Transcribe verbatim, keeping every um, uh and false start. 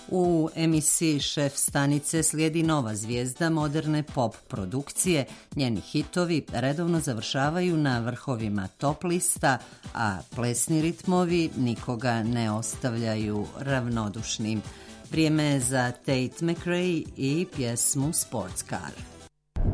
U emisiji Šef stanice slijedi nova zvijezda moderne pop produkcije. Njeni hitovi redovno završavaju na vrhovima top lista, a plesni ritmovi nikoga ne ostavljaju ravnodušnim. Vrijeme je za Tate McRae i pjesmu Sports Car.